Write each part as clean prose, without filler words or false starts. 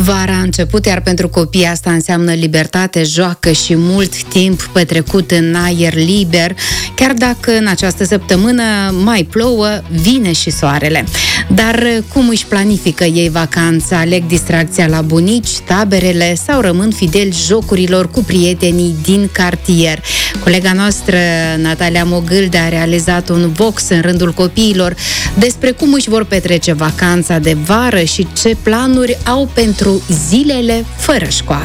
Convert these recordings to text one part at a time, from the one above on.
Vara a început, iar pentru copii asta înseamnă libertate, joacă și mult timp petrecut în aer liber. Chiar dacă în această săptămână mai plouă, vine și soarele. Dar cum își planifică ei vacanța? Aleg distracția la bunici, taberele sau rămân fideli jocurilor cu prietenii din cartier? Colega noastră, Natalia Mogâlde, a realizat un box în rândul copiilor despre cum își vor petrece vacanța de vară și ce planuri au pentru zilele fără școală.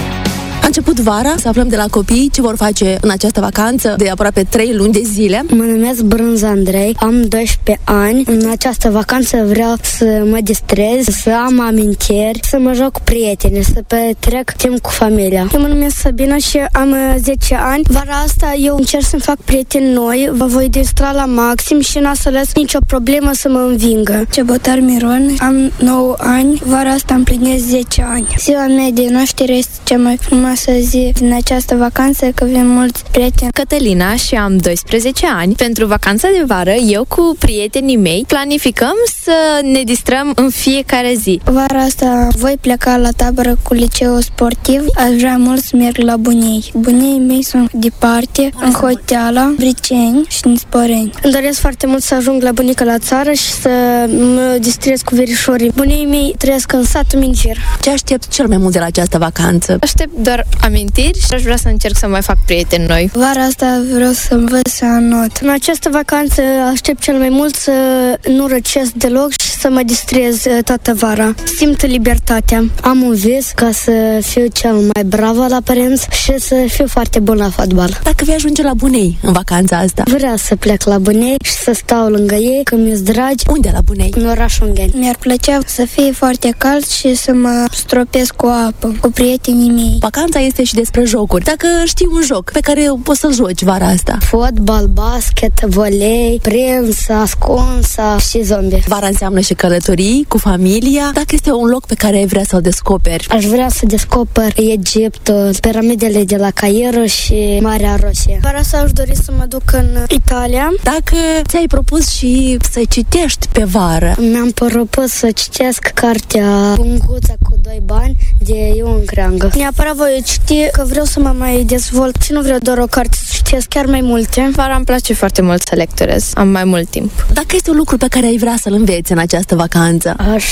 A început vara, să aflăm de la copii ce vor face în această vacanță de aproape 3 luni de zile. Mă numesc Brânz Andrei, am 12 ani. În această vacanță vreau să mă distrez, să am amintiri, să mă joc cu prieteni, să petrec timp cu familia. Eu mă numesc Sabina și am 10 ani. Vara asta eu încerc să-mi fac prieteni noi, vă voi distra la maxim și n-a să las nicio problemă să mă învingă. Cebotar Miron, am 9 ani, vara asta împlinesc 10 ani. Ziua mea de naștere este cea mai frumoasă zi din această vacanță, că avem mulți prieteni. Cătălina și am 12 ani. Pentru vacanța de vară, eu cu prietenii mei planificăm să ne distrăm în fiecare zi. Vara asta voi pleca la tabără cu liceul sportiv. Aș vrea mult să merg la bunei. Buneii mei sunt departe, în Hoteala, Briceni și în Sporeni. Îmi doresc foarte mult să ajung la bunică la țară și să mă distrez cu verișorii. Buneii mei trăiesc în satul Minjir. Ce aștept cel mai mult de la această vacanță? Aștept doar amintiri și aș vrea să încerc să mai fac prieteni noi. Vara asta vreau să învăț să anot. În această vacanță aștept cel mai mult să nu răcesc deloc și să mă distrez toată vara. Simt libertatea. Am un vis ca să fiu cel mai bravo la părinți și să fiu foarte bun la fotbal. Dacă vei ajunge la Bunei în vacanța asta? Vreau să plec la Bunei și să stau lângă ei când mi-s dragi. Unde la Bunei? În orașul Ungheni. Mi-ar plăcea să fie foarte cald și să mă stropesc cu apă, cu prietenii mei. Vacanța este și despre jocuri. Dacă știi un joc pe care poți să-l joci vara asta? Fotbal, basket, volei, prins, ascunsa și zombie. Vara înseamnă și călătorii cu familia. Dacă este un loc pe care ai vrea să-l descoperi? Aș vrea să descoper Egiptul, piramidele de la Cairo și Marea Roșie. Vara asta aș dori să mă duc în Italia. Dacă ți-ai propus și să citești pe vară? Mi-am propus să citesc cartea Punguța cu 2 bani de Ioan Creangă. Neapărat voi citi, că vreau să mă mai dezvolt și nu vreau doar o carte, să citesc chiar mai multe. Vara îmi place foarte mult să lecturez, am mai mult timp. Dacă este un lucru pe care ai vrea să-l înveți în această vacanță? Aș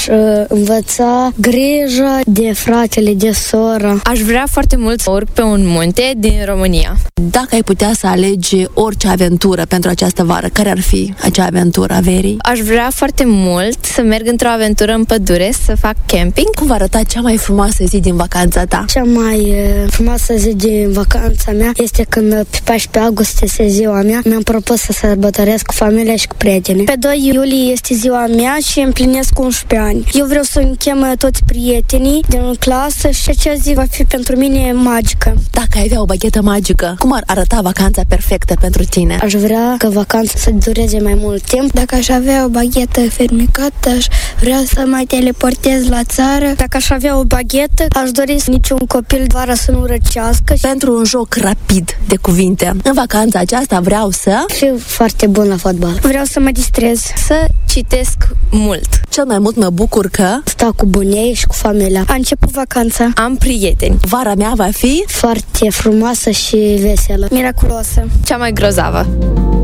învăța grijă de fratele, de soră. Aș vrea foarte mult să urc pe un munte din România. Dacă ai putea să alegi orice aventură pentru această vară, care ar fi acea aventură a verii? Aș vrea foarte mult să merg într-o aventură în pădure, să fac camping. Cum va arăta cea mai frumoasă zi din vacanța ta? Cea mai frumoasă zi din vacanța mea este când pe 14 august este ziua mea. Mi-am propus să sărbătoresc cu familia și cu prietenii. Pe 2 iulie este ziua mea și împlinesc 11 ani. Eu vreau să-mi chem toți prietenii din clasă și acea zi va fi pentru mine magică. Dacă ai avea o baghetă magică, cum ar arăta vacanța perfectă pentru tine? Aș vrea ca vacanța să dureze mai mult timp. Dacă aș avea o baghetă fermecată, aș vrea să mai teleportez la țară. Dacă aș avea o baghetă, aș dori niciun copil vara să nu răcească. Pentru un joc rapid de cuvinte, în vacanța aceasta vreau să fiu foarte bun la fotbal. Vreau să mă distrez. Să citesc mult. Cel mai mult mă bucur că stau cu bunei și cu familia. A început vacanța. Am prieteni. Vara mea va fi foarte frumoasă și veselă. Miraculoasă. Cea mai grozavă.